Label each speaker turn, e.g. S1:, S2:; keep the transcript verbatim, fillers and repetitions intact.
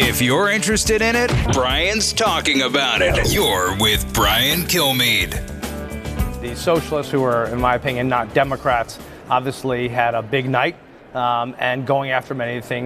S1: If you're interested in it, Brian's talking about it. You're with Brian Kilmeade.
S2: The socialists, who are, in my opinion, not Democrats, obviously had a big night um, and going after many things.